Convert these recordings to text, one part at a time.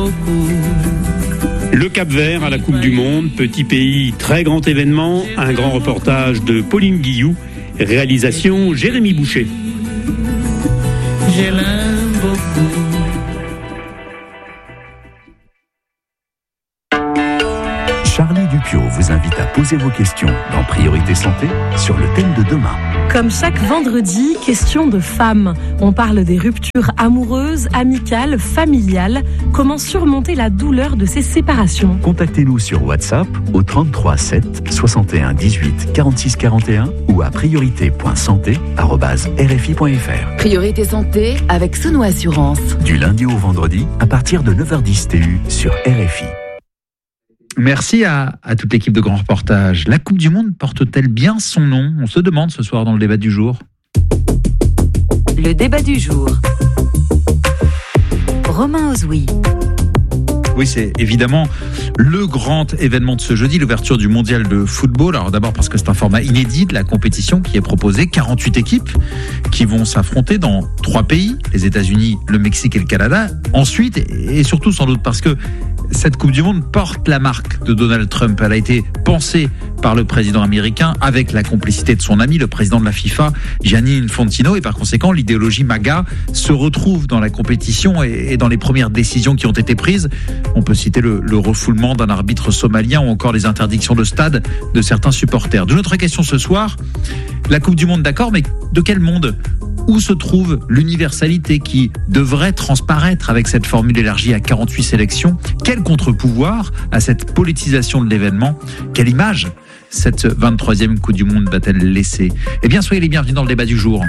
Le Cap-Vert à la Coupe du Monde, petit pays, très grand événement, un grand reportage de Pauline Guillou, réalisation Jérémy Boucher. Je l'aime beaucoup. Charlie Dupio vous invite à poser vos questions dans Priorité Santé sur le thème de demain. Comme chaque vendredi, question de femmes. On parle des ruptures amoureuses, amicales, familiales. Comment surmonter la douleur de ces séparations ? Contactez-nous sur WhatsApp au 33 7 61 18 46 41 ou à priorité.santé@rfi.fr. Priorité Santé avec Sono Assurance. Du lundi au vendredi à partir de 9h10 TU sur RFI. Merci à toute l'équipe de Grand Reportage. La Coupe du Monde porte-t-elle bien son nom ? On se demande ce soir dans le débat du jour. Le débat du jour. Romain Ozoui. Oui, c'est évidemment le grand événement de ce jeudi, l'ouverture du mondial de football. Alors d'abord parce que c'est un format inédit de la compétition qui est proposé. 48 équipes qui vont s'affronter dans 3 pays, les États-Unis, le Mexique et le Canada. Ensuite, et surtout sans doute parce que cette Coupe du Monde porte la marque de Donald Trump. Elle a été pensée par le président américain avec la complicité de son ami, le président de la FIFA, Gianni Infantino, et par conséquent, l'idéologie MAGA se retrouve dans la compétition et dans les premières décisions qui ont été prises. On peut citer le refoulement d'un arbitre somalien ou encore les interdictions de stade de certains supporters. De notre question ce soir, la Coupe du Monde, d'accord, mais de quel monde ? Où se trouve l'universalité qui devrait transparaître avec cette formule élargie à 48 sélections ? Quel contre-pouvoir à cette politisation de l'événement ? Quelle image cette 23e Coupe du Monde va-t-elle laisser ? Eh bien, soyez les bienvenus dans le débat du jour.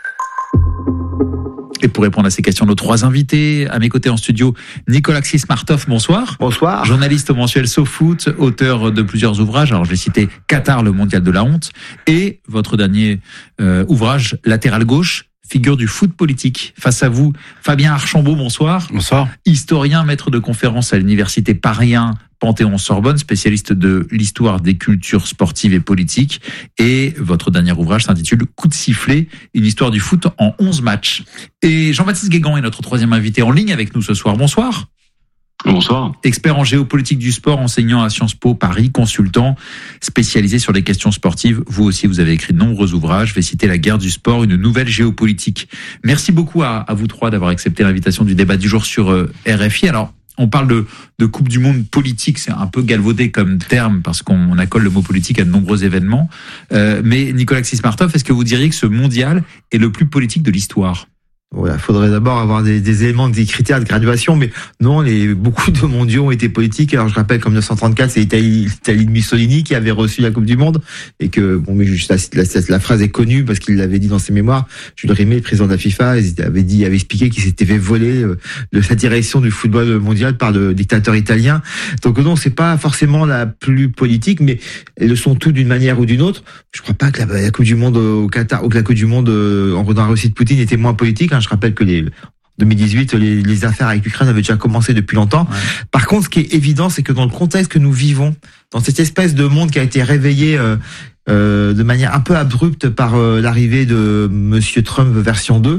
Et pour répondre à ces questions, nos 3 invités, à mes côtés en studio, Nicolas Xismartov, bonsoir. Bonsoir. Journaliste au mensuel SoFoot, auteur de plusieurs ouvrages. Alors, je vais citer Qatar, le mondial de la honte, et votre dernier ouvrage, Latéral gauche, figure du foot politique. Face à vous, Fabien Archambault, bonsoir. Bonsoir. Historien, maître de conférences à l'université Paris 1, Panthéon-Sorbonne, spécialiste de l'histoire des cultures sportives et politiques. Et votre dernier ouvrage s'intitule Coup de sifflet, une histoire du foot en 11 matchs. Et Jean-Baptiste Guégan est notre 3e invité en ligne avec nous ce soir. Bonsoir. Bonsoir. Expert en géopolitique du sport, enseignant à Sciences Po Paris, consultant, spécialisé sur les questions sportives. Vous aussi, vous avez écrit de nombreux ouvrages. Je vais citer La guerre du sport, une nouvelle géopolitique. Merci beaucoup à vous 3 d'avoir accepté l'invitation du débat du jour sur RFI. Alors, on parle de Coupe du Monde politique, c'est un peu galvaudé comme terme parce qu'on accole le mot politique à de nombreux événements. Mais Nicolas Xismartov, est-ce que vous diriez que ce mondial est le plus politique de l'histoire ? Voilà, faudrait d'abord avoir des éléments, des critères de graduation, mais non, beaucoup de mondiaux ont été politiques. Alors je rappelle qu'en 1934, c'est l'Italie de Mussolini qui avait reçu la Coupe du Monde, et que mais juste la phrase est connue parce qu'il l'avait dit dans ses mémoires. Jules Rimet, le président de la FIFA, avait expliqué qu'il s'était fait voler de sa direction du football mondial par le dictateur italien. Donc non, c'est pas forcément la plus politique, mais elles le sont toutes d'une manière ou d'une autre. Je crois pas que la Coupe du Monde au Qatar ou que la Coupe du Monde dans la Russie de Poutine était moins politique. Je rappelle que 2018, les affaires avec l'Ukraine avaient déjà commencé depuis longtemps. Ouais. Par contre, ce qui est évident, c'est que dans le contexte que nous vivons, dans cette espèce de monde qui a été réveillé de manière un peu abrupte par l'arrivée de Monsieur Trump version 2,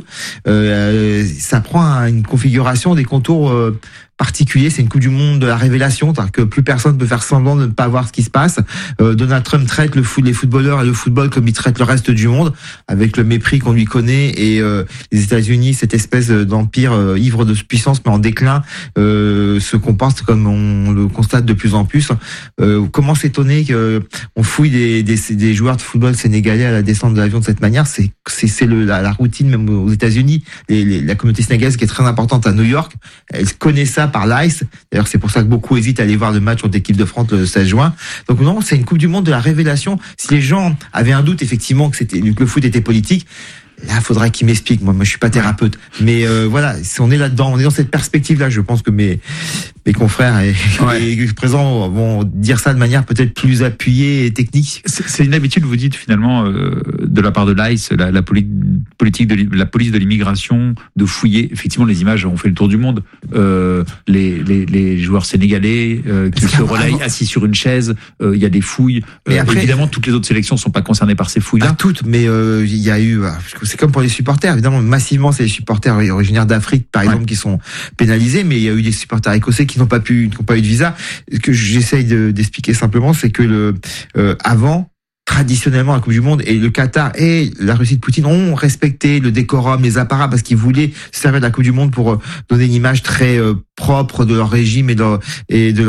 ça prend une configuration, des contours particulier, c'est une Coupe du Monde de la révélation, c'est-à-dire que plus personne peut faire semblant de ne pas voir ce qui se passe. Donald Trump traite les footballeurs et le football comme il traite le reste du monde, avec le mépris qu'on lui connaît, et les États-Unis, cette espèce d'empire ivre de puissance mais en déclin, se comporte comme on le constate de plus en plus. Comment s'étonner qu'on fouille des joueurs de football sénégalais à la descente de l'avion de cette manière? C'est la routine même aux États-Unis. La communauté sénégalaise qui est très importante à New York, elle connaît ça par l'ICE. D'ailleurs, c'est pour ça que beaucoup hésitent à aller voir le match contre l'équipe de France le 16 juin. Donc non, c'est une Coupe du Monde de la révélation. Si les gens avaient un doute effectivement que le foot était politique, là, il faudrait qu'ils m'expliquent. Moi, je suis pas thérapeute. Mais voilà, on est là-dedans, on est dans cette perspective-là. Je pense que mes confrères et présents vont dire ça de manière peut-être plus appuyée et technique. C'est une habitude, vous dites finalement, de la part de l'ICE, la politique de la police de l'immigration, de fouiller. Effectivement, les images ont fait le tour du monde. Les joueurs sénégalais qui se relayent assis sur une chaise, il y a des fouilles. Mais après, évidemment, toutes les autres sélections ne sont pas concernées par ces fouilles-là. Toutes, mais il y a eu... C'est comme pour les supporters. Évidemment, massivement, c'est les supporters originaires d'Afrique, par exemple, qui sont pénalisés, mais il y a eu des supporters écossais qui n'ont pas eu de visa. Ce que j'essaye d'expliquer simplement, c'est que avant, traditionnellement, la Coupe du Monde et le Qatar et la Russie de Poutine ont respecté le décorum, les apparats, parce qu'ils voulaient se servir de la Coupe du Monde pour donner une image très propre de leur régime et de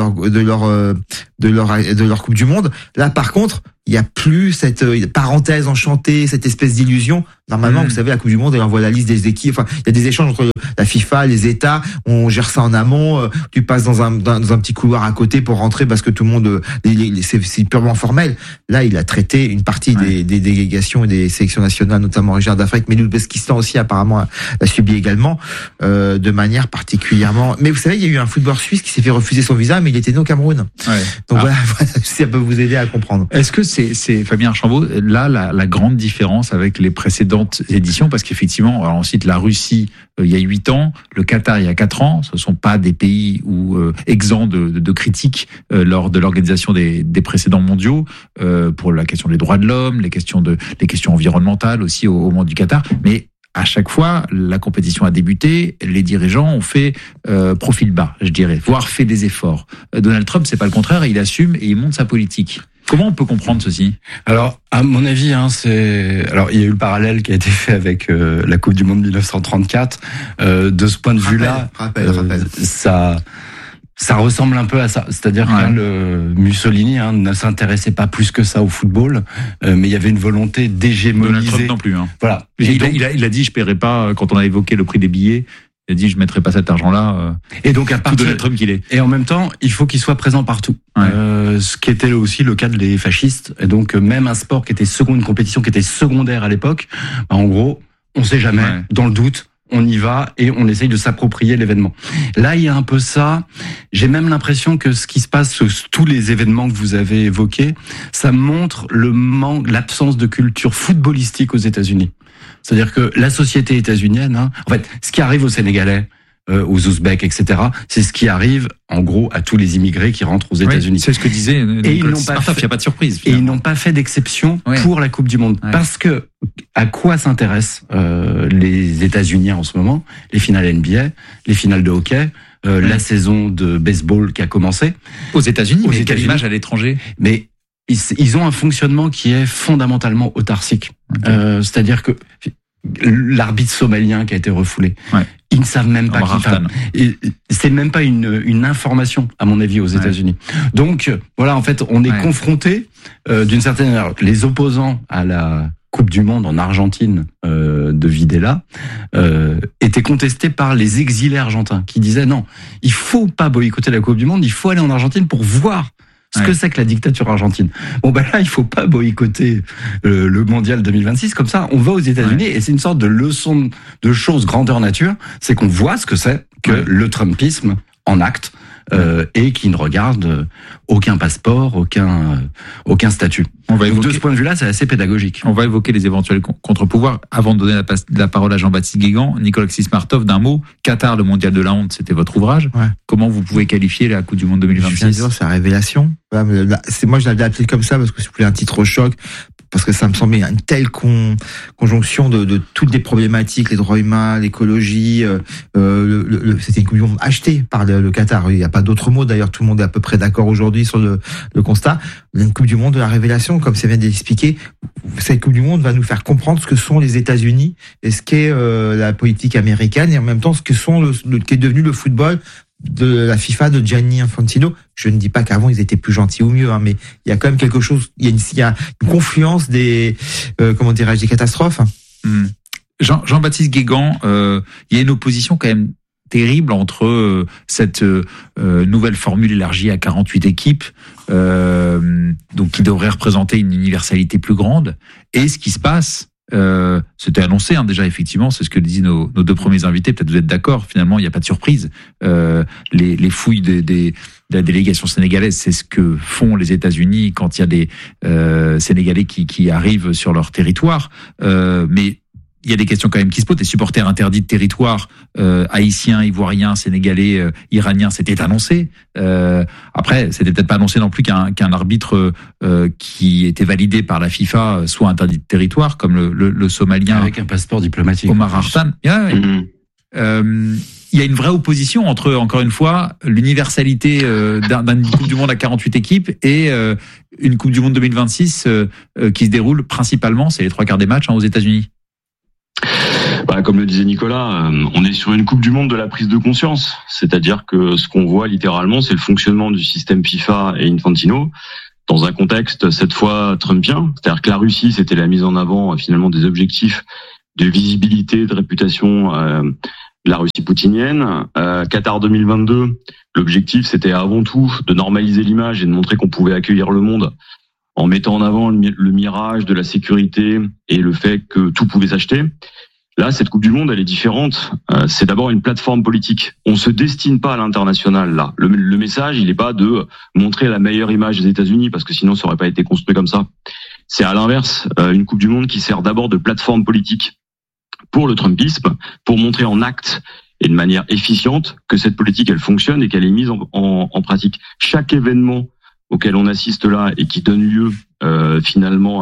leur Coupe du Monde. Là, par contre, il y a plus cette parenthèse enchantée, cette espèce d'illusion. Normalement, vous savez, la Coupe du Monde, elle envoie la liste des équipes. Enfin, il y a des échanges entre la FIFA, les États. On gère ça en amont. Tu passes dans un petit couloir à côté pour rentrer parce que tout le monde, c'est purement formel. Là, il a traité une partie des délégations et des sélections nationales, notamment originaires d'Afrique, mais l'Ouzbékistan aussi apparemment l'a subi également de manière particulièrement. Mais vous savez, il y a eu un footballeur suisse qui s'est fait refuser son visa, mais il était né au Cameroun. Donc voilà, si ça peut vous aider à comprendre. Est-ce que c'est Fabien Archambault, là, la grande différence avec les précédentes éditions, parce qu'effectivement, alors on cite la Russie il y a 8 ans, le Qatar il y a 4 ans, ce ne sont pas des pays exempts de critiques lors de l'organisation des précédents mondiaux, pour la question des droits de l'homme, les questions environnementales aussi au moment du Qatar, mais à chaque fois, la compétition a débuté, les dirigeants ont fait profil bas, je dirais, voire fait des efforts. Donald Trump, c'est pas le contraire, il assume et il monte sa politique. Comment on peut comprendre ceci ? Alors, à mon avis, alors il y a eu le parallèle qui a été fait avec la Coupe du Monde 1934. De ce point de vue-là, ça ressemble un peu à ça. C'est-à-dire que le Mussolini ne s'intéressait pas plus que ça au football, mais il y avait une volonté d'hégémoniser. Donald Trump non plus. Voilà. Il a dit, je paierai pas, quand on a évoqué le prix des billets, il a dit, je mettrai pas cet argent-là. Et donc, à partir de Trump qu'il est. Et en même temps, il faut qu'il soit présent partout. Ce qui était aussi le cas des fascistes. Et donc, même un sport qui était une compétition qui était secondaire à l'époque, en gros, on sait jamais, dans le doute, on y va et on essaye de s'approprier l'événement. Là, il y a un peu ça. J'ai même l'impression que ce qui se passe, tous les événements que vous avez évoqués, ça montre l'absence de culture footballistique aux États-Unis. C'est-à-dire que la société états-unienne, en fait, ce qui arrive aux Sénégalais, aux Ouzbeks, etc., c'est ce qui arrive, en gros, à tous les immigrés qui rentrent aux États-Unis. C'est ce que disait Nicolas Smartov, il n'y a pas de surprise. Et ils n'ont pas fait d'exception pour la Coupe du Monde. Parce que, à quoi s'intéressent les États-Unis en ce moment ? Les finales NBA, les finales de hockey, la saison de baseball qui a commencé. Aux États-Unis, mais quelle image à l'étranger ? Mais ils ont un fonctionnement qui est fondamentalement autarcique. C'est-à-dire que l'arbitre somalien qui a été refoulé, ils ne savent même pas c'est même pas une information, à mon avis, aux États-Unis. Donc, voilà, en fait, on est confronté d'une certaine manière. Les opposants à la Coupe du Monde en Argentine de Videla étaient contestés par les exilés argentins qui disaient non, il faut pas boycotter la Coupe du Monde, il faut aller en Argentine pour voir ce que c'est que la dictature argentine. Bon, là, il faut pas boycotter le mondial 2026. Comme ça, on va aux États-Unis et c'est une sorte de leçon de choses grandeur nature. C'est qu'on voit ce que c'est que le Trumpisme en acte et qui ne regarde aucun passeport, aucun statut. Donc, de ce point de vue-là, c'est assez pédagogique. On va évoquer les éventuels contre-pouvoirs. Avant de donner la parole à Jean-Baptiste Guégan, Nicolas Smartov, d'un mot, Qatar, le mondial de la honte, c'était votre ouvrage. Comment vous pouvez qualifier la Coupe du Monde 2026 ? C'est la révélation. Moi, je l'avais appelé comme ça parce que c'était un titre au choc. Parce que ça me semblait une telle conjonction de toutes les problématiques, les droits humains, l'écologie. C'était une Coupe du Monde achetée par le Qatar. Il n'y a pas d'autre mot. D'ailleurs, tout le monde est à peu près d'accord aujourd'hui sur le constat. Une Coupe du Monde de la révélation, comme ça vient d'expliquer. Cette Coupe du Monde va nous faire comprendre ce que sont les États-Unis et ce qu'est la politique américaine et en même temps ce que qu'est devenu le football de la FIFA de Gianni Infantino. Je ne dis pas qu'avant ils étaient plus gentils ou mieux, mais il y a quand même quelque chose. Il y a une confluence des des catastrophes. Jean-Baptiste Guégan, il y a une opposition quand même terrible entre cette nouvelle formule élargie à 48 équipes, donc qui devrait représenter une universalité plus grande, et ce qui se passe C'était annoncé déjà, effectivement, c'est ce que disent nos deux premiers invités. Peut-être vous êtes d'accord. Finalement, il n'y a pas de surprise. Les fouilles de la délégation sénégalaise, c'est ce que font les États-Unis quand il y a des Sénégalais qui arrivent sur leur territoire. Mais il y a des questions quand même qui se posent. Des supporters interdits de territoire, haïtiens, ivoiriens, sénégalais, iraniens, c'était annoncé. Après, c'était peut-être pas annoncé non plus qu'un arbitre qui était validé par la FIFA soit interdit de territoire, comme le Somalien avec un passeport diplomatique. Omar Hartan. Il y a une vraie opposition entre, encore une fois, l'universalité d'une Coupe du Monde à 48 équipes et une Coupe du Monde 2026 qui se déroule principalement, c'est les 3/4 des matchs, aux États-Unis. Comme le disait Nicolas, on est sur une Coupe du Monde de la prise de conscience. C'est-à-dire que ce qu'on voit littéralement, c'est le fonctionnement du système FIFA et Infantino dans un contexte, cette fois, trumpien. C'est-à-dire que la Russie, c'était la mise en avant, finalement, des objectifs de visibilité, de réputation de la Russie poutinienne. Qatar 2022, l'objectif, c'était avant tout de normaliser l'image et de montrer qu'on pouvait accueillir le monde en mettant en avant le mirage de la sécurité et le fait que tout pouvait s'acheter. Là, cette Coupe du Monde, elle est différente. C'est d'abord une plateforme politique. On se destine pas à l'international, là. Le message, il n'est pas de montrer la meilleure image des États-Unis, parce que sinon, ça aurait pas été construit comme ça. C'est à l'inverse, une Coupe du Monde qui sert d'abord de plateforme politique pour le Trumpisme, pour montrer en acte et de manière efficiente que cette politique, elle fonctionne et qu'elle est mise en pratique. Chaque événement auquel on assiste là et qui donne lieu finalement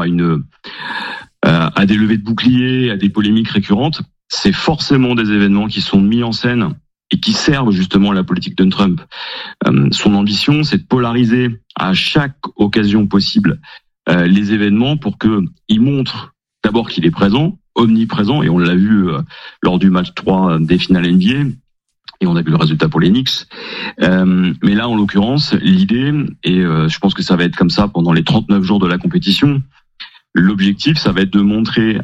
à des levées de boucliers, à des polémiques récurrentes, c'est forcément des événements qui sont mis en scène et qui servent justement à la politique de Trump. Son ambition, c'est de polariser à chaque occasion possible les événements pour qu'il montre d'abord qu'il est présent, omniprésent, et on l'a vu lors du match 3 des finales NBA, et on a vu le résultat pour les Knicks. Mais là, en l'occurrence, l'idée, et je pense que ça va être comme ça pendant les 39 jours de la compétition, l'objectif, ça va être de montrer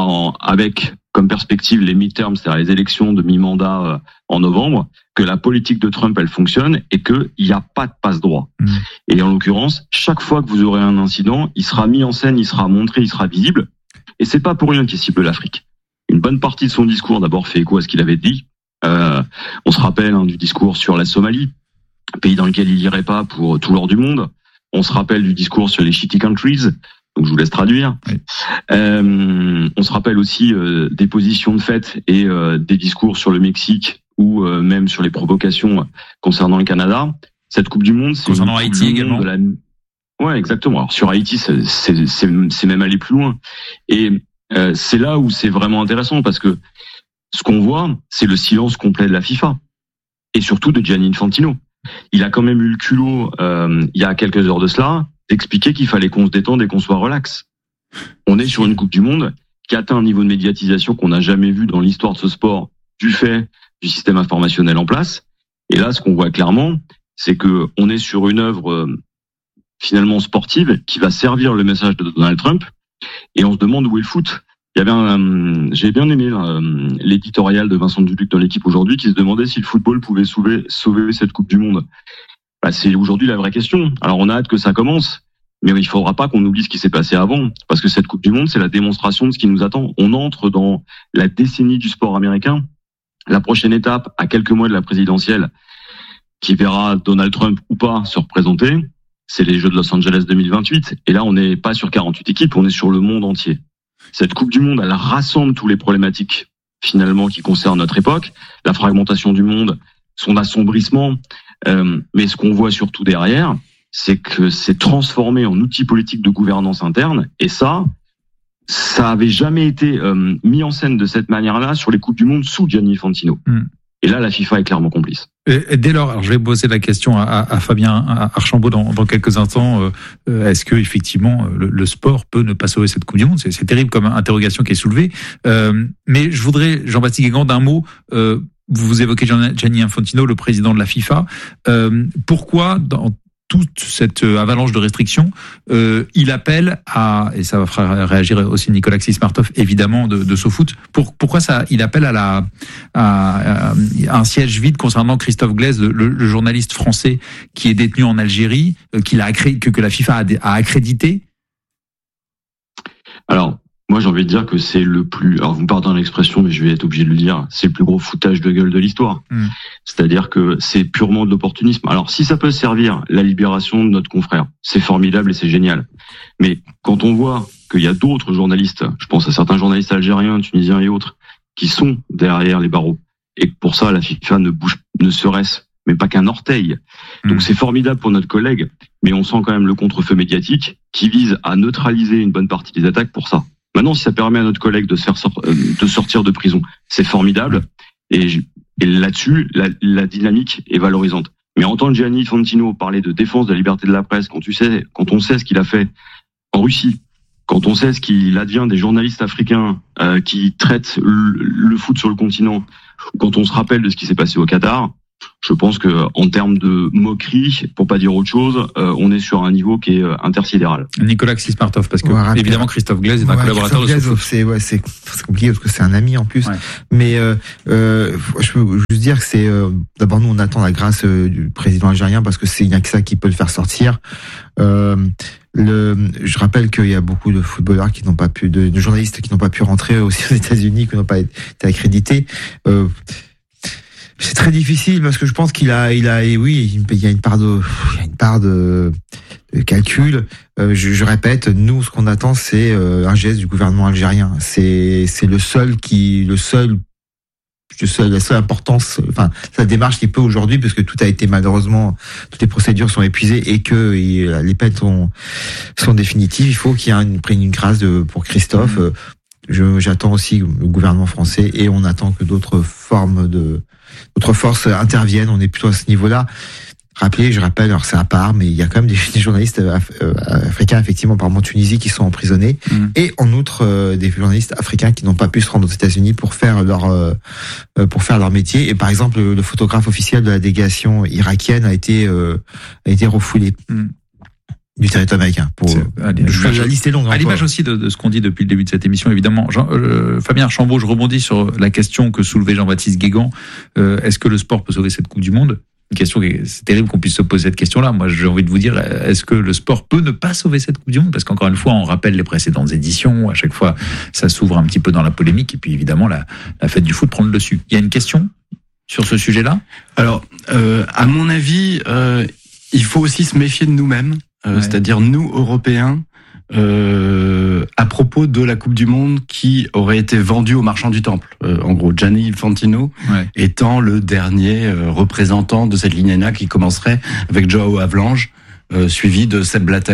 avec comme perspective les midterms, c'est-à-dire les élections de mi-mandat en novembre, que la politique de Trump, elle fonctionne et qu'il n'y a pas de passe-droit. Et en l'occurrence, chaque fois que vous aurez un incident, il sera mis en scène, il sera montré, il sera visible. Et c'est pas pour rien qu'il cible l'Afrique. Une bonne partie de son discours, d'abord, fait écho à ce qu'il avait dit. On se rappelle du discours sur la Somalie, pays dans lequel il n'irait pas pour tout l'or du monde. On se rappelle du discours sur les shitty countries. Donc je vous laisse traduire. Oui. On se rappelle aussi des positions de fait et des discours sur le Mexique ou même sur les provocations concernant le Canada. Cette Coupe du Monde, c'est concernant Haïti également. Ouais, exactement. Alors sur Haïti, c'est même aller plus loin. Et c'est là où c'est vraiment intéressant parce que ce qu'on voit, c'est le silence complet de la FIFA et surtout de Gianni Infantino. Il a quand même eu le culot il y a quelques heures de cela d'expliquer qu'il fallait qu'on se détende et qu'on soit relax. On est sur une Coupe du Monde qui atteint un niveau de médiatisation qu'on n'a jamais vu dans l'histoire de ce sport du fait du système informationnel en place. Et là, ce qu'on voit clairement, c'est que on est sur une œuvre finalement sportive qui va servir le message de Donald Trump. Et on se demande où est le foot. Il y avait j'ai bien aimé l'éditorial de Vincent Duluc dans l'équipe aujourd'hui qui se demandait si le football pouvait sauver cette Coupe du Monde. C'est aujourd'hui la vraie question. Alors on a hâte que ça commence, mais il faudra pas qu'on oublie ce qui s'est passé avant, parce que cette Coupe du Monde, c'est la démonstration de ce qui nous attend. On entre dans la décennie du sport américain. La prochaine étape, à quelques mois de la présidentielle, qui verra Donald Trump ou pas se représenter, c'est les Jeux de Los Angeles 2028. Et là, on n'est pas sur 48 équipes, on est sur le monde entier. Cette Coupe du Monde, elle rassemble tous les problématiques finalement qui concernent notre époque, la fragmentation du monde, son assombrissement. Mais ce qu'on voit surtout derrière, c'est que c'est transformé en outil politique de gouvernance interne. Et ça avait jamais été mis en scène de cette manière-là sur les Coupes du Monde sous Gianni Infantino. Et là, la FIFA est clairement complice. Et dès lors, alors je vais poser la question à Fabien Archambault dans quelques instants. Est-ce que effectivement le sport peut ne pas sauver cette Coupe du Monde ? C'est terrible comme interrogation qui est soulevée. Mais je voudrais, Jean-Baptiste Guégan, d'un mot. Vous évoquez Gianni Infantino, le président de la FIFA. Pourquoi, dans toute cette avalanche de restrictions, il appelle à, et ça va faire réagir aussi Nicolas Xismartov, évidemment, de SoFoot, pourquoi il appelle à un siège vide concernant Christophe Glaise, le journaliste français qui est détenu en Algérie, que la FIFA a accrédité? Alors, Moi, j'ai envie de dire que c'est le plus... Alors, vous me pardonnez l'expression, mais je vais être obligé de le dire. C'est le plus gros foutage de gueule de l'histoire. C'est-à-dire que c'est purement de l'opportunisme. Alors, si ça peut servir la libération de notre confrère, c'est formidable et c'est génial. Mais quand on voit qu'il y a d'autres journalistes, je pense à certains journalistes algériens, tunisiens et autres, qui sont derrière les barreaux, et que pour ça, la FIFA ne bouge, ne serait-ce, mais pas qu'un orteil. Donc, c'est formidable pour notre collègue, mais on sent quand même le contre-feu médiatique qui vise à neutraliser une bonne partie des attaques pour ça. Maintenant, si ça permet à notre collègue de se faire de sortir de prison, c'est formidable. Et là-dessus, la dynamique est valorisante. Mais entendre Gianni Infantino parler de défense de la liberté de la presse, quand on sait ce qu'il a fait en Russie, quand on sait ce qu'il advient des journalistes africains qui traitent le foot sur le continent, quand on se rappelle de ce qui s'est passé au Qatar, je pense que en termes de moquerie, pour pas dire autre chose, on est sur un niveau qui est intersidéral. Nicolas Xismartov, parce que évidemment Christophe Glaise est un collaborateur de SoFoot. C'est compliqué parce que c'est un ami en plus. Ouais. Mais je peux juste dire que c'est d'abord nous on attend la grâce du président algérien parce que il n'y a que ça qui peut le faire sortir. Je rappelle qu'il y a beaucoup de footballeurs qui n'ont pas pu, de journalistes qui n'ont pas pu rentrer aussi aux États-Unis, qui n'ont pas été accrédités. C'est très difficile parce que je pense qu'il y a une part de calcul. Je répète, nous, ce qu'on attend, c'est un geste du gouvernement algérien. C'est la seule importance, enfin, sa démarche qui peut aujourd'hui, parce que tout a été malheureusement, toutes les procédures sont épuisées et que les peines sont définitives. Il faut qu'il y ait une grâce pour Christophe. J'attends aussi le gouvernement français et on attend que d'autres forces interviennent. On est plutôt à ce niveau-là. Je rappelle, alors c'est à part, mais il y a quand même des journalistes africains, effectivement, par exemple en Tunisie, qui sont emprisonnés. Et en outre, des journalistes africains qui n'ont pas pu se rendre aux États-Unis pour faire leur métier. Et par exemple, le photographe officiel de la délégation irakienne a été refoulé. Du territoire américain. La liste est longue. À l'image aussi de ce qu'on dit depuis le début de cette émission, évidemment. Fabien Archambault, je rebondis sur la question que soulevait Jean-Baptiste Guégan. Est-ce que le sport peut sauver cette Coupe du Monde ? Une question, c'est terrible qu'on puisse se poser cette question-là. Moi, j'ai envie de vous dire, est-ce que le sport peut ne pas sauver cette Coupe du Monde ? Parce qu'encore une fois, on rappelle les précédentes éditions. À chaque fois, ça s'ouvre un petit peu dans la polémique. Et puis, évidemment, la fête du foot prend le dessus. Il y a une question sur ce sujet-là ? Alors, à mon avis, il faut aussi se méfier de nous-mêmes. C'est-à-dire nous, Européens, à propos de la Coupe du Monde qui aurait été vendue aux marchands du temple. En gros, Gianni Infantino étant le dernier représentant de cette lignée-là qui commencerait avec Joao Havelange, suivi de Sepp Blatter.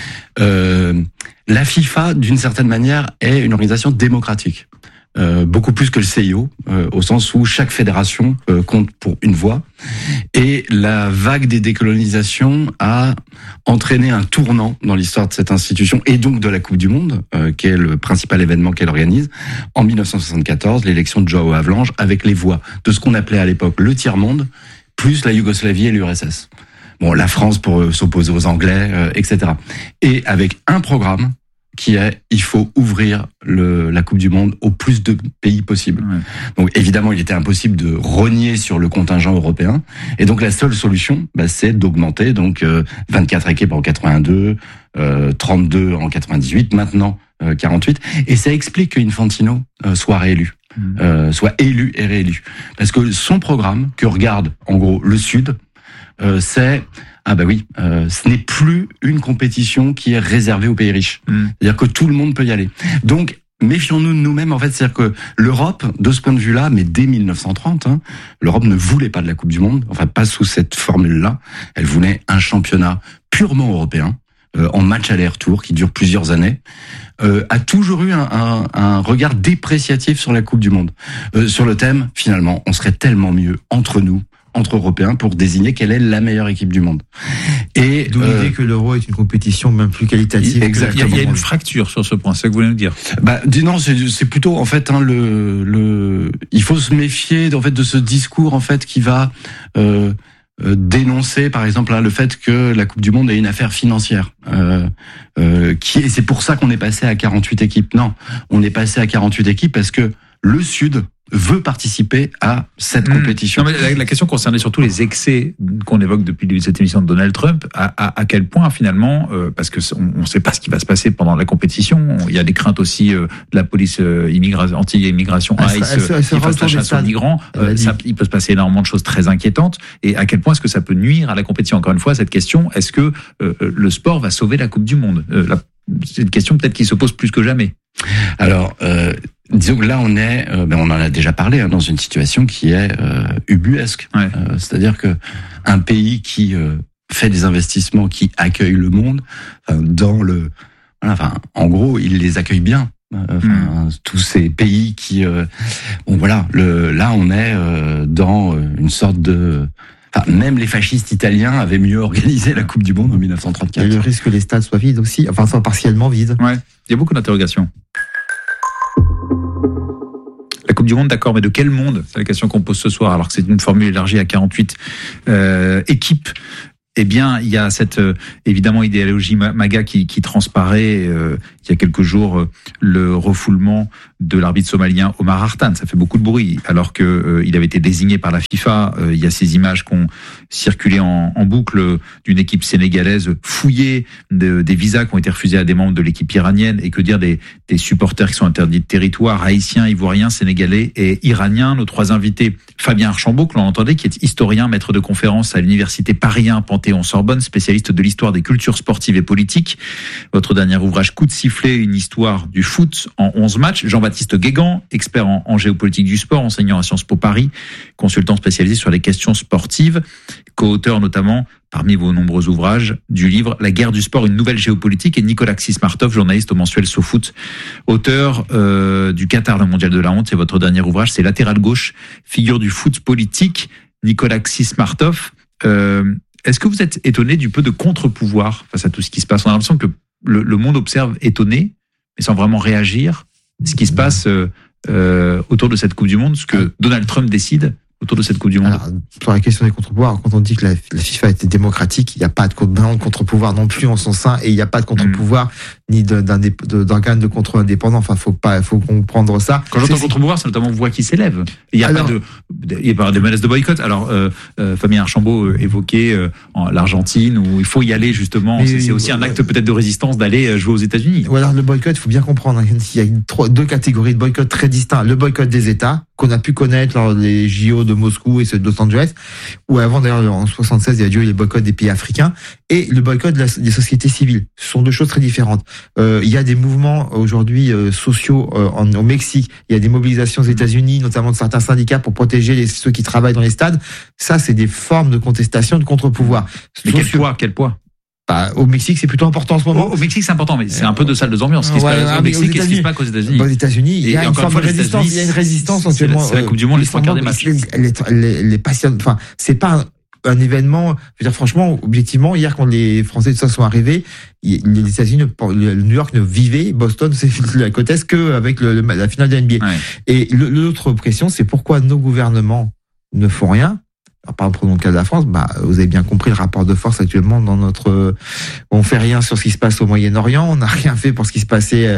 La FIFA, d'une certaine manière, est une organisation démocratique. Beaucoup plus que le CIO, au sens où chaque fédération compte pour une voix. Et la vague des décolonisations a entraîné un tournant dans l'histoire de cette institution et donc de la Coupe du Monde, qui est le principal événement qu'elle organise. En 1974, l'élection de Joao Havelange avec les voix de ce qu'on appelait à l'époque le tiers-monde, plus la Yougoslavie et l'URSS. Bon, la France pour s'opposer aux Anglais, etc. Et avec un programme qui est, il faut ouvrir la Coupe du Monde au plus de pays possible. Donc évidemment, il était impossible de rogner sur le contingent européen. Et donc la seule solution, c'est d'augmenter 24 équipes en 82, 32 en 98, maintenant 48. Et ça explique qu'Infantino soit réélu. Soit élu et réélu. Parce que son programme, que regarde en gros le Sud, c'est... ce n'est plus une compétition qui est réservée aux pays riches. C'est-à-dire que tout le monde peut y aller. Donc, méfions-nous de nous-mêmes, en fait. C'est-à-dire que l'Europe, de ce point de vue-là, mais dès 1930, l'Europe ne voulait pas de la Coupe du Monde, enfin pas sous cette formule-là. Elle voulait un championnat purement européen, en match aller-retour, qui dure plusieurs années, a toujours eu un regard dépréciatif sur la Coupe du Monde. Sur le thème, finalement, on serait tellement mieux entre nous, entre Européens, pour désigner quelle est la meilleure équipe du monde. Et d'où l'idée que l'Euro est une compétition même plus qualitative. Exactement. Il y a une fracture sur ce point, c'est ça que vous voulez nous dire. Non, c'est plutôt en fait il faut se méfier en fait de ce discours en fait qui va dénoncer par exemple le fait que la Coupe du Monde est une affaire financière. C'est pour ça qu'on est passé à 48 équipes. Non, on est passé à 48 équipes parce que le Sud veut participer à cette compétition. Non, mais la question concernait surtout les excès qu'on évoque depuis cette émission de Donald Trump. À quel point finalement, parce que on ne sait pas ce qui va se passer pendant la compétition. Il y a des craintes aussi de la police anti-immigration ICE qui fasse la chasse aux migrants. Il peut se passer énormément de choses très inquiétantes. Et à quel point est-ce que ça peut nuire à la compétition? Encore une fois, cette question, est-ce que le sport va sauver la Coupe du Monde? C'est une question peut-être qui se pose plus que jamais. Alors, disons que là, on en a déjà parlé, dans une situation qui est ubuesque. Ouais. C'est-à-dire que un pays qui fait des investissements, qui accueille le monde, en gros, il les accueille bien. Tous ces pays qui, là, on est dans une sorte de. Même les fascistes italiens avaient mieux organisé la Coupe du Monde en 1934. Et le risque que les stades soient vides aussi, soient partiellement vides. Ouais, il y a beaucoup d'interrogations. La Coupe du Monde, d'accord, mais de quel monde? C'est la question qu'on pose ce soir, alors que c'est une formule élargie à 48 équipes. Eh bien, il y a cette évidemment idéologie MAGA qui transparaît. Il y a quelques jours, le refoulement de l'arbitre somalien Omar Hartan, ça fait beaucoup de bruit, alors que il avait été désigné par la FIFA. Il y a ces images qui ont circulé en boucle d'une équipe sénégalaise fouillée, des visas qui ont été refusés à des membres de l'équipe iranienne, et que dire des supporters qui sont interdits de territoire, haïtiens, ivoiriens, sénégalais et iraniens. Nos trois invités, Fabien Archambault, que l'on entendait, qui est historien, maître de conférences à l'université Paris 1 Panthéon-Sorbonne, spécialiste de l'histoire des cultures sportives et politiques. Votre dernier ouvrage, Coup de sifflet, une histoire du foot en 11 matchs. Jean-Baptiste Guégan, expert en géopolitique du sport, enseignant à Sciences Po Paris, consultant spécialisé sur les questions sportives, co-auteur notamment, parmi vos nombreux ouvrages, du livre La guerre du sport, une nouvelle géopolitique, et Nicolas Xismartov, journaliste au mensuel SoFoot, auteur du Qatar, le mondial de la honte. Et votre dernier ouvrage, c'est Latéral gauche, figure du foot politique. Nicolas Xismartov, est-ce que vous êtes étonné du peu de contre-pouvoir face à tout ce qui se passe? On a l'impression que le monde observe étonné, mais sans vraiment réagir, ce qui se passe autour de cette Coupe du Monde, ce que Donald Trump décide autour de cette Coupe du Monde. Alors, sur la question des contre-pouvoirs, quand on dit que la FIFA était démocratique, il n'y a pas de contre-pouvoir non plus en son sein, et il n'y a pas de contre-pouvoir ni d'organes de contrôle indépendants. Enfin, faut comprendre ça. Quand j'entends contre-pouvoir, c'est notamment voix qui s'élève. Il n'y a pas de menace de boycott. Alors, Fabien Archambault évoquait l'Argentine, où il faut y aller justement. C'est aussi un acte peut-être de résistance d'aller jouer aux États-Unis. Ou alors le boycott, il faut bien comprendre. Il y a deux catégories de boycott très distincts. Le boycott des États, qu'on a pu connaître lors des JO de Moscou et ceux de Los Angeles, ou avant d'ailleurs en 76, il y a eu les boycotts des pays africains, et le boycott des sociétés civiles. Ce sont deux choses très différentes. Il y a des mouvements aujourd'hui sociaux au Mexique, il y a des mobilisations aux États-Unis, notamment de certains syndicats pour protéger ceux qui travaillent dans les stades. Ça, c'est des formes de contestation, de contre-pouvoir. Mais quel poids au Mexique, c'est plutôt important en ce moment. Au Mexique, c'est important, mais c'est un peu de salle de ambiance. Ce qui se passe au Mexique et ce qui se passe aux États-Unis. Aux États-Unis, il y a une forme de résistance. Il y a une résistance actuellement. C'est la Coupe du Monde, les trois quarts des matchs. Les passionne. Enfin, c'est pas un événement. Je veux dire, franchement, objectivement, hier, quand les Français de ça sont arrivés, les États-Unis, le New York ne vivait, Boston, c'est la côte est qu'avec la finale de la NBA. Ouais. Et l'autre question, c'est pourquoi nos gouvernements ne font rien. Alors, par exemple, prenons le cas de la France, vous avez bien compris le rapport de force actuellement on fait rien sur ce qui se passe au Moyen-Orient, on n'a rien fait pour ce qui se passait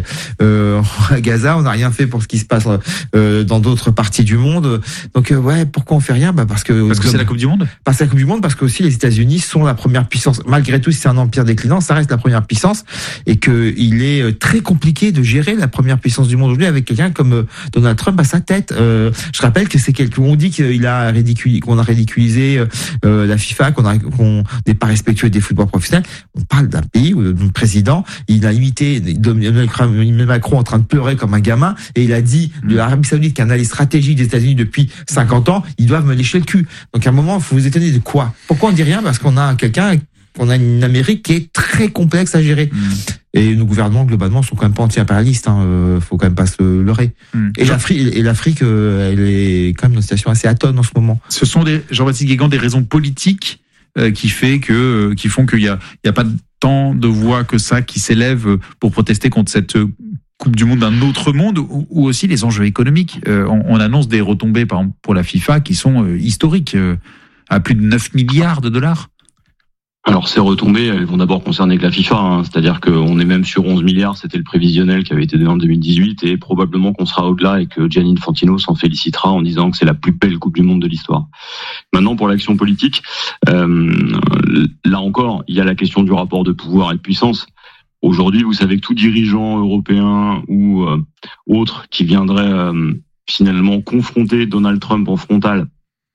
à Gaza, on n'a rien fait pour ce qui se passe dans d'autres parties du monde. Donc pourquoi on fait rien? Parce que c'est la Coupe du Monde. Parce que la Coupe du Monde, parce que aussi les États-Unis sont la première puissance. Malgré tout, si c'est un empire déclinant, ça reste la première puissance, et que il est très compliqué de gérer la première puissance du monde aujourd'hui avec quelqu'un comme Donald Trump à sa tête. Je rappelle que c'est on dit qu'on a ridiculisé la FIFA, qu'on n'est pas respectueux des footballs professionnels. On parle d'un pays où le président, il a imité Emmanuel Macron en train de pleurer comme un gamin, et il a dit de l'Arabie Saoudite, qui est un allié stratégique des États-Unis depuis 50 ans, ils doivent me lécher le cul. Donc à un moment, il faut vous étonner de quoi? Pourquoi on dit rien? Parce qu'on a une Amérique qui est très complexe à gérer. Et nos gouvernements, globalement, sont quand même pas anti-impérialistes, faut quand même pas se leurrer. Et l'Afrique, elle est quand même dans une situation assez atone en ce moment. Ce sont Jean-Baptiste Guégan, des raisons politiques qui font qu'il y a pas tant de voix que ça qui s'élèvent pour protester contre cette Coupe du Monde d'un autre monde, ou aussi les enjeux économiques. On annonce des retombées, par exemple, pour la FIFA, qui sont historiques, à plus de 9 milliards de dollars. Alors ces retombées, elles vont d'abord concerner que la FIFA, c'est-à-dire qu'on est même sur 11 milliards, c'était le prévisionnel qui avait été donné en 2018, et probablement qu'on sera au-delà et que Gianni Infantino s'en félicitera en disant que c'est la plus belle Coupe du Monde de l'histoire. Maintenant, pour l'action politique, là encore, il y a la question du rapport de pouvoir et de puissance. Aujourd'hui, vous savez que tout dirigeant européen ou autre qui viendrait finalement confronter Donald Trump en frontal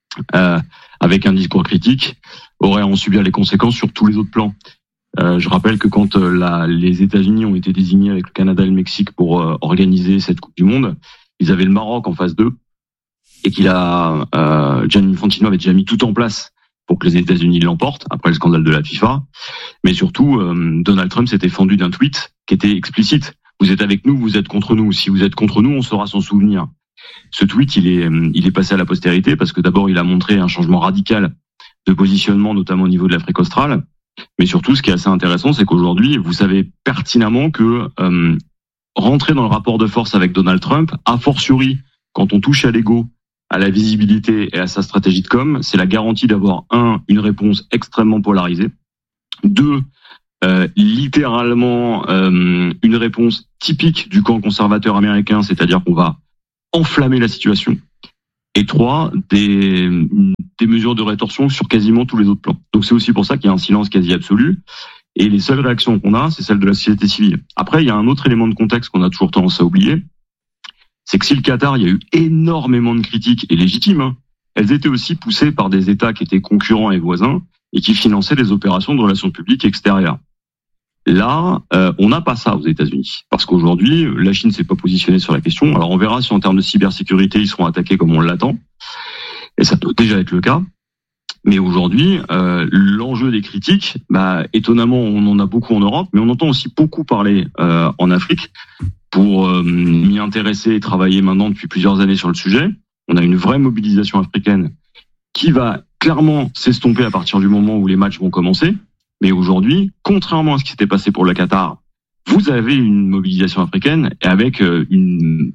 avec un discours critique aurait à en subir les conséquences sur tous les autres plans. Je rappelle que quand les États-Unis ont été désignés avec le Canada et le Mexique pour organiser cette Coupe du Monde, ils avaient le Maroc en phase 2 et Gianni Infantino avait déjà mis tout en place pour que les États-Unis l'emportent après le scandale de la FIFA. Mais surtout, Donald Trump s'était fendu d'un tweet qui était explicite. Vous êtes avec nous, vous êtes contre nous. Si vous êtes contre nous, on saura s'en souvenir. Ce tweet, il est passé à la postérité parce que d'abord, il a montré un changement radical de positionnement, notamment au niveau de l'Afrique australe. Mais surtout, ce qui est assez intéressant, c'est qu'aujourd'hui, vous savez pertinemment que rentrer dans le rapport de force avec Donald Trump, a fortiori, quand on touche à l'ego, à la visibilité et à sa stratégie de com, c'est la garantie d'avoir une réponse extrêmement polarisée, 2, littéralement une réponse typique du camp conservateur américain, c'est-à-dire qu'on va enflammer la situation, et 3, des mesures de rétorsion sur quasiment tous les autres plans. Donc c'est aussi pour ça qu'il y a un silence quasi absolu, et les seules réactions qu'on a, c'est celles de la société civile. Après, il y a un autre élément de contexte qu'on a toujours tendance à oublier, c'est que si le Qatar, il y a eu énormément de critiques, et légitimes, elles étaient aussi poussées par des États qui étaient concurrents et voisins, et qui finançaient des opérations de relations publiques extérieures. Là, on n'a pas ça aux États-Unis, parce qu'aujourd'hui, la Chine s'est pas positionnée sur la question. Alors on verra si en termes de cybersécurité, ils seront attaqués comme on l'attend, et ça peut déjà être le cas. Mais aujourd'hui, l'enjeu des critiques, étonnamment, on en a beaucoup en Europe, mais on entend aussi beaucoup parler en Afrique. Pour m'y intéresser et travailler maintenant depuis plusieurs années sur le sujet, on a une vraie mobilisation africaine qui va clairement s'estomper à partir du moment où les matchs vont commencer. Mais aujourd'hui, contrairement à ce qui s'était passé pour le Qatar, vous avez une mobilisation africaine avec une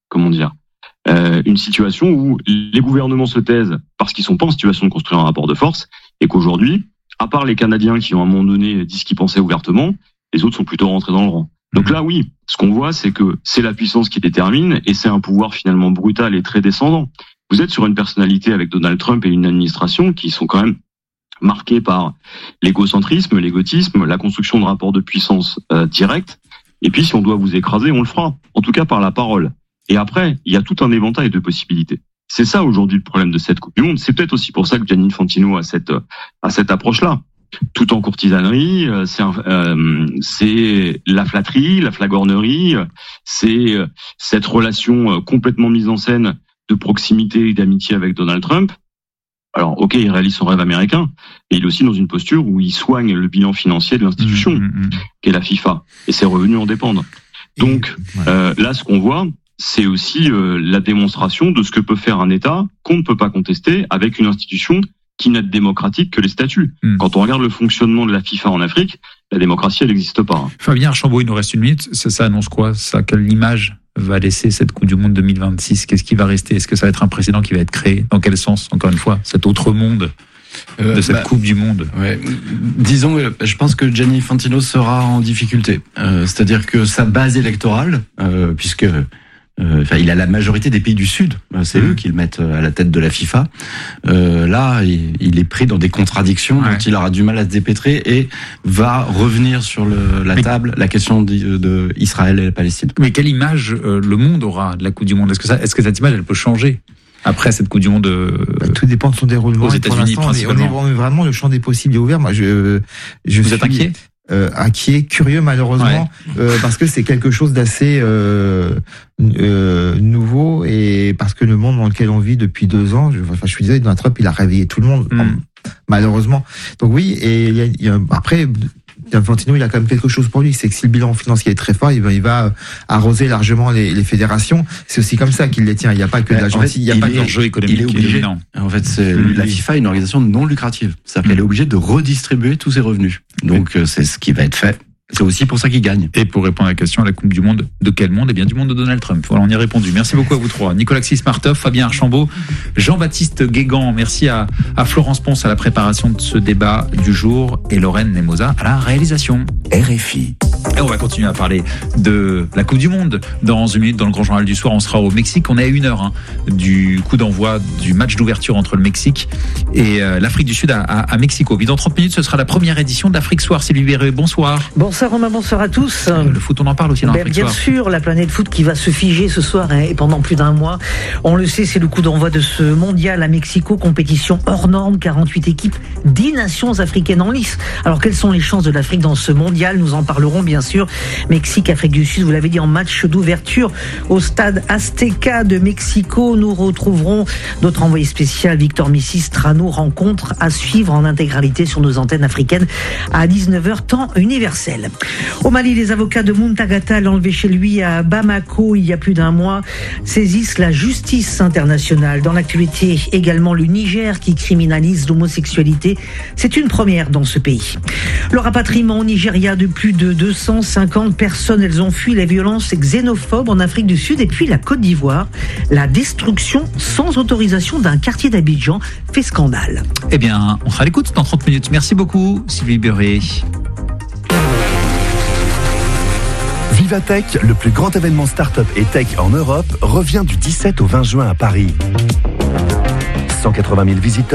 situation où les gouvernements se taisent parce qu'ils sont pas en situation de construire un rapport de force, et qu'aujourd'hui, à part les Canadiens qui ont à un moment donné dit ce qu'ils pensaient ouvertement, les autres sont plutôt rentrés dans le rang. Donc là, oui, ce qu'on voit, c'est que c'est la puissance qui détermine, et c'est un pouvoir finalement brutal et très descendant. Vous êtes sur une personnalité avec Donald Trump et une administration qui sont quand même marqués par l'égocentrisme, l'égotisme, la construction de rapports de puissance directs. Et puis, si on doit vous écraser, on le fera. En tout cas, par la parole. Et après, il y a tout un éventail de possibilités. C'est ça aujourd'hui le problème de cette Coupe du Monde. C'est peut-être aussi pour ça que Gianni Infantino a cette approche-là. Tout en courtisanerie, c'est la flatterie, la flagornerie, c'est cette relation complètement mise en scène de proximité et d'amitié avec Donald Trump. Alors, ok, il réalise son rêve américain, mais il est aussi dans une posture où il soigne le bilan financier de l'institution, qu'est la FIFA, et ses revenus en dépendent. Donc, là, ce qu'on voit, c'est aussi la démonstration de ce que peut faire un État qu'on ne peut pas contester avec une institution qui n'est démocratique que les statuts. Quand on regarde le fonctionnement de la FIFA en Afrique, la démocratie, elle n'existe pas. Fabien Archambault, il nous reste une minute. Ça annonce quoi? Quelle image va laisser cette Coupe du Monde 2026? Qu'est-ce qui va rester? Est-ce que ça va être un précédent qui va être créé? Dans quel sens, encore une fois, cet autre monde de cette Coupe du Monde? Disons, je pense que Gianni Infantino sera en difficulté. C'est-à-dire que sa base électorale, puisque il a la majorité des pays du Sud, c'est eux qui le mettent à la tête de la FIFA. Là, il est pris dans des contradictions dont il aura du mal à se dépêtrer, et va revenir sur la table la question de Israël et la Palestine. Mais quelle image le monde aura de la Coupe du Monde? Est-ce que cette image, elle peut changer après cette Coupe du Monde tout dépend de son déroulement. Aux États-Unis, principalement. On est vraiment, le champ des possibles est ouvert. Moi, Vous êtes inquiet? Inquiet, curieux malheureusement, parce que c'est quelque chose d'assez nouveau, et parce que le monde dans lequel on vit depuis 2 ans, je suis désolé, Donald Trump, il a réveillé tout le monde, malheureusement. Donc oui, et après, Infantino, il a quand même quelque chose pour lui, c'est que si le bilan financier est très fort, il va arroser largement les fédérations. C'est aussi comme ça qu'il les tient. Il n'y a pas que de la gentille, il n'y a pas que l'enjeu économique. Il est obligé. En fait, la FIFA est une organisation non lucrative. C'est-à-dire qu'elle est obligée de redistribuer tous ses revenus. Donc, c'est ce qui va être fait. C'est aussi pour ça qu'ils gagnent. Et pour répondre à la question, à la Coupe du Monde, de quel monde? Eh bien, du monde de Donald Trump. Voilà, on y a répondu. Merci beaucoup à vous trois. Nicolas Xismartov, Fabien Archambault, Jean-Baptiste Guégan. Merci à Florence Ponce à la préparation de ce débat du jour et Lorraine Nemosa à la réalisation. RFI. Et on va continuer à parler de la Coupe du Monde. Dans une minute, dans le Grand Journal du Soir, on sera au Mexique. On est à 1 heure du coup d'envoi du match d'ouverture entre le Mexique et l'Afrique du Sud à Mexico. Puis dans 30 minutes, ce sera la première édition d'Afrique Soir. Sylvie Berruet, bonsoir. Bonsoir Romain, bonsoir à tous. Le foot, on en parle aussi dans l'Afrique Soir. Bien sûr, la planète foot qui va se figer ce soir et pendant plus d'un mois. On le sait, c'est le coup d'envoi de ce mondial à Mexico, compétition hors norme, 48 équipes, 10 nations africaines en lice. Alors quelles sont les chances de l'Afrique dans ce mondial? Nous en parlerons bien sûr. Mexique, Afrique du Sud, vous l'avez dit, en match d'ouverture au stade Azteca de Mexico. Nous retrouverons notre envoyé spécial Victor Misistrano, rencontre à suivre en intégralité sur nos antennes africaines à 19h temps universel. Au Mali, les avocats de Muntagata, enlevé chez lui à Bamako il y a plus d'un mois, saisissent la justice internationale. Dans l'actualité également, le Niger qui criminalise l'homosexualité. C'est une première dans ce pays. Le rapatriement au Nigeria de plus de 250 personnes. Elles ont fui les violences xénophobes en Afrique du Sud et puis la Côte d'Ivoire. La destruction sans autorisation d'un quartier d'Abidjan fait scandale. Eh bien, on sera à l'écoute dans 30 minutes. Merci beaucoup, Sylvie Berruet. Vivatech, le plus grand événement start-up et tech en Europe, revient du 17 au 20 juin à Paris. 180 000 visiteurs.